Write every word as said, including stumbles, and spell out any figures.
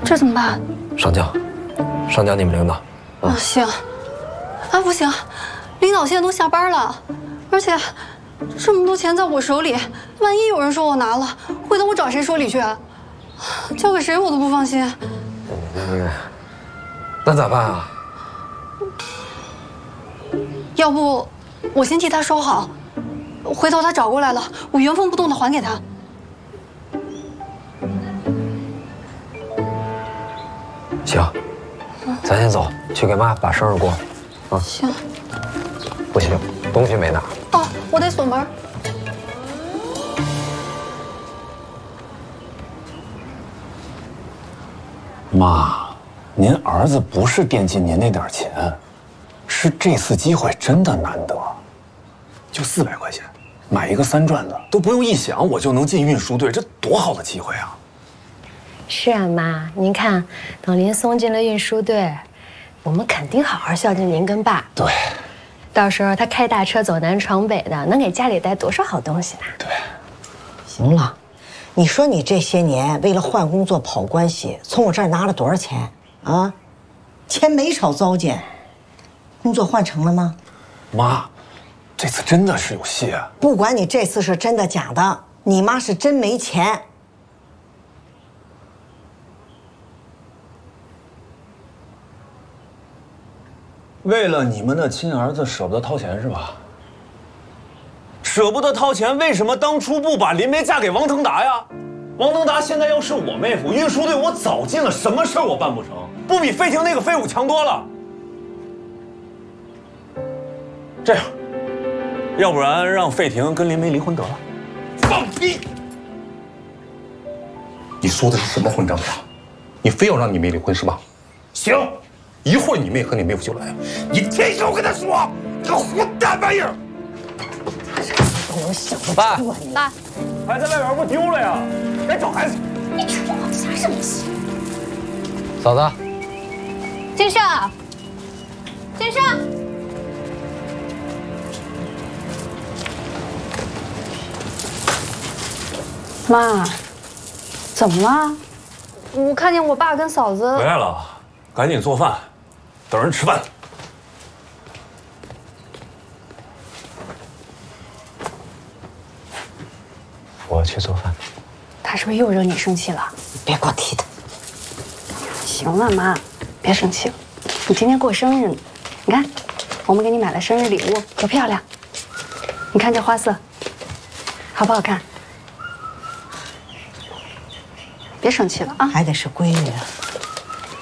这怎么办？ 上交，上交你们领导。 啊，行。啊，不行，领导现在都下班了，而且这么多钱在我手里，万一有人说我拿了，回头我找谁说理去啊？交给谁我都不放心。 嗯，那咋办啊？ 要不我先替他收好，回头他找过来了，我原封不动的还给他。 行，咱先走，去给妈把生日过。啊， 行。 不行，东西没拿。 哦，我得锁门。 妈，您儿子不是惦记您那点钱，是这次机会真的难得，就四百块钱，买一个三转的，都不用一想我就能进运输队，这多好的机会啊！ 是啊，妈，您看，等您送进了运输队，我们肯定好好孝敬您跟爸。 对， 到时候他开大车走南闯北的，能给家里带多少好东西呢？ 对， 行了，你说你这些年为了换工作跑关系，从我这儿拿了多少钱啊？钱没少糟践，工作换成了吗？ 妈，这次真的是有戏啊！ 不管你这次是真的假的，你妈是真没钱。 为了你们的亲儿子舍不得掏钱是吧？舍不得掏钱，为什么当初不把林梅嫁给王腾达呀？王腾达现在要是我妹夫，运输队我早进了，什么事儿我办不成？不比费婷那个废物强多了。这样，要不然让费婷跟林梅离婚得了。 放屁！你说的是什么混账话？你非要让你妹离婚是吧？行。一会儿你妹和你妹夫就来，你听着我跟他说，你个混蛋玩意儿！ 不能想得爸， 出啊你！ 爸， 孩子在外边不丢了呀？该找孩子。 你出我啥什么气？ 嫂子， 金盛，金盛， 妈，怎么了？我看见我爸跟嫂子回来了，赶紧做饭，等人吃饭。 我去做饭。 他是不是又惹你生气了？ 别给我提他。 行了，妈，别生气了。你今天过生日呢，你看，我们给你买了生日礼物，多漂亮！你看这花色，好不好看？别生气了啊！ 还得是闺女啊。